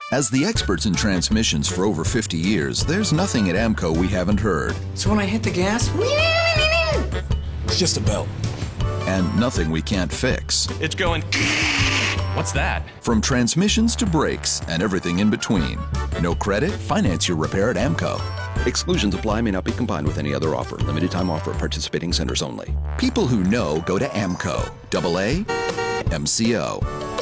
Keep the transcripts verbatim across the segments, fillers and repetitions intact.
As the experts in transmissions for over fifty years, there's nothing at AMCO we haven't heard. So when I hit the gas, it's just a belt. And nothing we can't fix. It's going... What's that? From transmissions to brakes and everything in between. No credit? Finance your repair at AMCO. Exclusions apply, may not be combined with any other offer. Limited time offer at participating centers only. People who know go to AMCO. Double A M C O.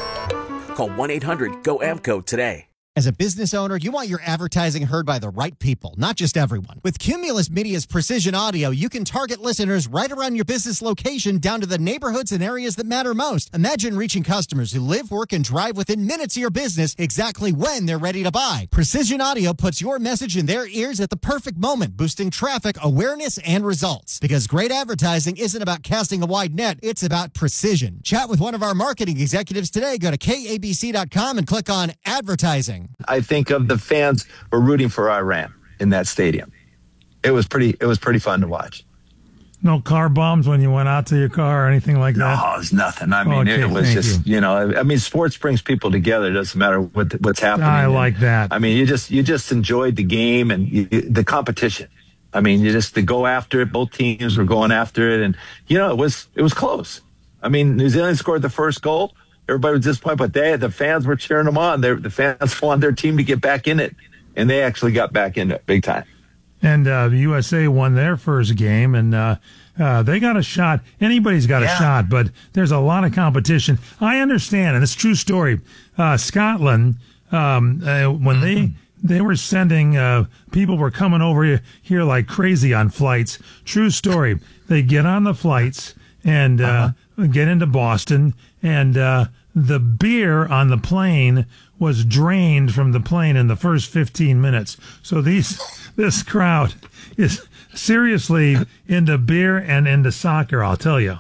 Call one eight hundred go A M C O today. As a business owner, you want your advertising heard by the right people, not just everyone. With Cumulus Media's Precision Audio, you can target listeners right around your business location down to the neighborhoods and areas that matter most. Imagine reaching customers who live, work, and drive within minutes of your business exactly when they're ready to buy. Precision Audio puts your message in their ears at the perfect moment, boosting traffic, awareness, and results. Because great advertising isn't about casting a wide net, it's about precision. Chat with one of our marketing executives today. Go to K A B C dot com and click on Advertising. I think of the fans were rooting for Iran in that stadium. It was pretty. It was pretty fun to watch. No car bombs when you went out to your car or anything like that? No, it was nothing. I mean, okay, it was just, you. you know, I mean, sports brings people together. It doesn't matter what what's happening. I like that. I mean, you just you just enjoyed the game and you, the competition. I mean, you just to go after it. Both teams were going after it, and you know, it was it was close. I mean, New Zealand scored the first goal. Everybody was disappointed, but they, the fans were cheering them on. They, the fans wanted their team to get back in it, and they actually got back in it big time. And uh, the U S A won their first game, and uh, uh, they got a shot. Anybody's got yeah. a shot, but there's a lot of competition. I understand, and it's a true story. Uh, Scotland, um, uh, when they they were sending, uh, people were coming over here, here like crazy on flights. True story. They get on the flights and uh, uh-huh. get into Boston, and uh, the beer on the plane was drained from the plane in the first fifteen minutes. So these this crowd is seriously into beer and into soccer, I'll tell you.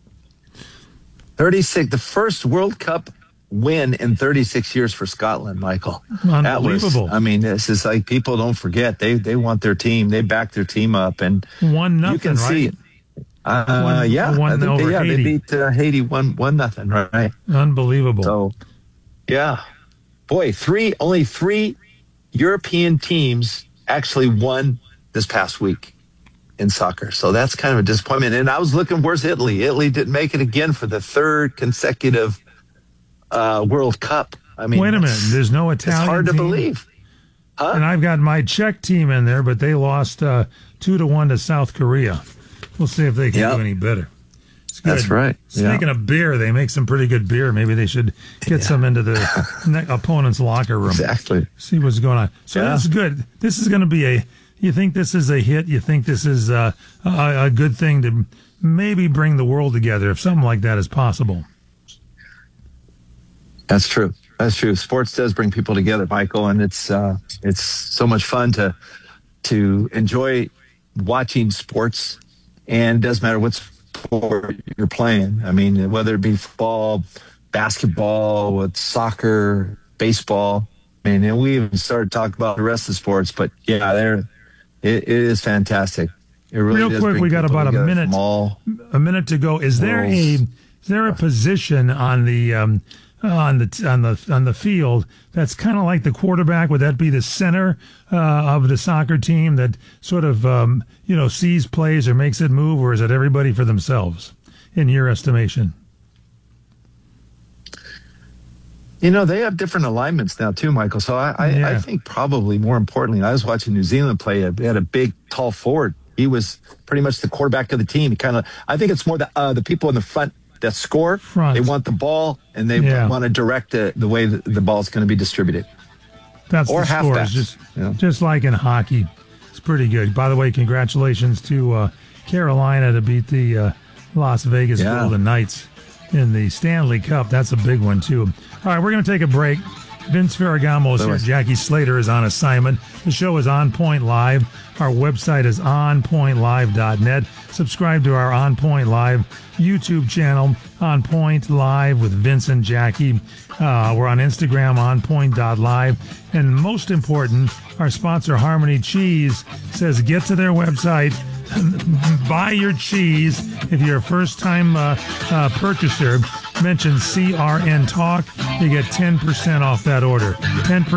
thirty-six, the first World Cup win in thirty-six years for Scotland, Michael. Unbelievable. That was, I mean, this is like, people don't forget. They they want their team. They back their team up. And one nothing, you can right? see it. Uh, one, yeah, one I think over they, yeah, Haiti. they beat uh, Haiti one one nothing, right? Unbelievable. So, yeah, boy, three only three European teams actually won this past week in soccer. So that's kind of a disappointment. And I was looking, where's Italy? Italy didn't make it again for the third consecutive uh, World Cup. I mean, wait a minute, there's no Italian. It's hard to team? believe. Huh? And I've got my Czech team in there, but they lost uh, two to one to South Korea. We'll see if they can yep. do any better. That's right. Speaking yeah. of beer, they make some pretty good beer. Maybe they should get yeah. some into the ne- opponent's locker room. Exactly. See what's going on. So yeah. that's good. This is going to be a, you think this is a hit? You think this is a, a, a good thing to maybe bring the world together if something like that is possible? That's true. That's true. Sports does bring people together, Michael, and it's uh, it's so much fun to to enjoy watching sports. And it doesn't matter what sport you're playing. I mean, whether it be football, basketball, with soccer, baseball. I mean, and we even started talking about the rest of the sports. But yeah, there it, it is fantastic. It really Real does quick, bring we got people about a together minute. from all a minute to go. Is there worlds. a is there a position on the um, on the on the on the field that's kind of like the quarterback? Would that be the center uh, of the soccer team that sort of um, you know sees plays or makes it move, or is it everybody for themselves in your estimation? You know, they have different alignments now too, Michael. So I, I, Yeah. I think probably more importantly, I was watching New Zealand play. They had a big, tall forward. He was pretty much the quarterback of the team. He kind of, I think it's more the uh, the people in the front that score. Front. They want the ball and they Yeah. want to direct the, the way the, the ball is going to be distributed. That's Or the score. halfbacks, Just you know. just like in hockey, it's pretty good. By the way, congratulations to uh, Carolina to beat the uh, Las Vegas Yeah. Golden Knights in the Stanley Cup. That's a big one too. All right, we're going to take a break. Vince Ferragamo is here. Jackie Slater is on assignment. The show is On Point Live. Our website is on point live dot net. Subscribe to our On Point Live YouTube channel, On Point Live with Vince and Jackie. Uh, we're on Instagram, on point dot live. And most important, our sponsor, Harmony Cheese, says get to their website, buy your cheese. If you're a first-time uh, uh, purchaser, mention C R N Talk. You get ten percent off that order. ten percent